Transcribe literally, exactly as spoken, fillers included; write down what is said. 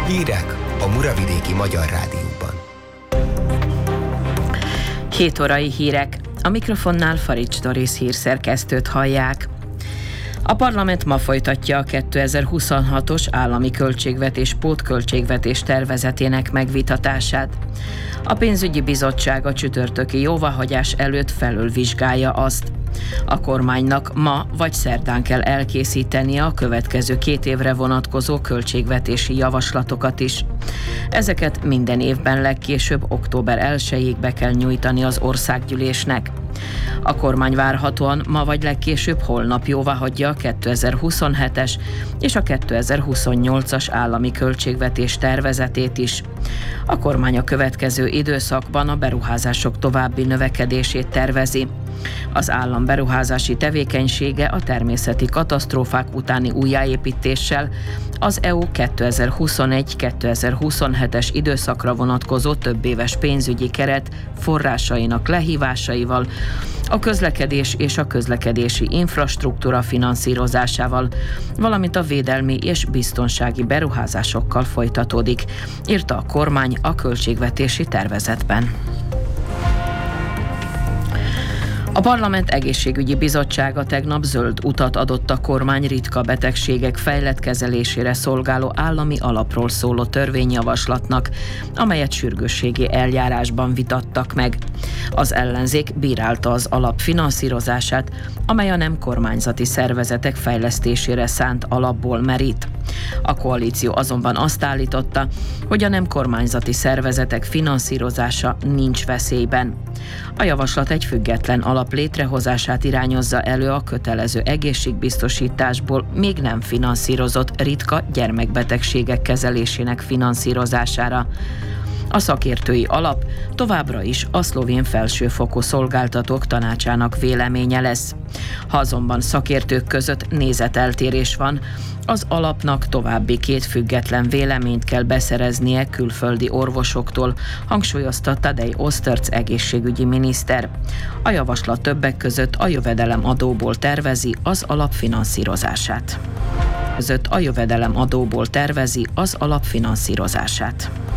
Hírek a Muravidéki Magyar Rádióban. hét órai hírek. A mikrofonnál Farics Doris hírszerkesztőt hallják. A parlament ma folytatja a kétezer-huszonhatos állami költségvetés pótköltségvetés tervezetének megvitatását. A pénzügyi bizottság a csütörtöki jóváhagyás előtt felülvizsgálja azt. A kormánynak ma vagy szerdán kell elkészítenie a következő két évre vonatkozó költségvetési javaslatokat is. Ezeket minden évben legkésőbb október elsejéig be kell nyújtani az országgyűlésnek. A kormány várhatóan ma vagy legkésőbb holnap jóváhagyja a kétezer-huszonhetes és a kétezer-huszonnyolcas állami költségvetés tervezetét is. A kormány a következő időszakban a beruházások további növekedését tervezi. Az állam beruházási tevékenysége a természeti katasztrófák utáni újjáépítéssel az é u kétezer-huszonegy-kétezer-huszonhetes időszakra vonatkozó többéves pénzügyi keret forrásainak lehívásaival, a közlekedés és a közlekedési infrastruktúra finanszírozásával, valamint a védelmi és biztonsági beruházásokkal folytatódik, írta a kormány a költségvetési tervezetben. A Parlament Egészségügyi Bizottsága tegnap zöld utat adott a kormány ritka betegségek fejlett kezelésére szolgáló állami alapról szóló törvényjavaslatnak, amelyet sürgősségi eljárásban vitattak meg. Az ellenzék bírálta az alap finanszírozását, amely a nem kormányzati szervezetek fejlesztésére szánt alapból merít. A koalíció azonban azt állította, hogy a nem kormányzati szervezetek finanszírozása nincs veszélyben. A javaslat egy független alap létrehozását irányozza elő a kötelező egészségbiztosításból még nem finanszírozott ritka gyermekbetegségek kezelésének finanszírozására. A szakértői alap továbbra is a szlovén felsőfokú szolgáltatók tanácsának véleménye lesz. Ha azonban szakértők között nézeteltérés van, az alapnak további két független véleményt kell beszereznie külföldi orvosoktól, hangsúlyozta Tadej Oszterc egészségügyi miniszter. A javaslat többek között a jövedelemadóból tervezi az alap finanszírozását. Között a jövedelemadóból tervezi az alap finanszírozását.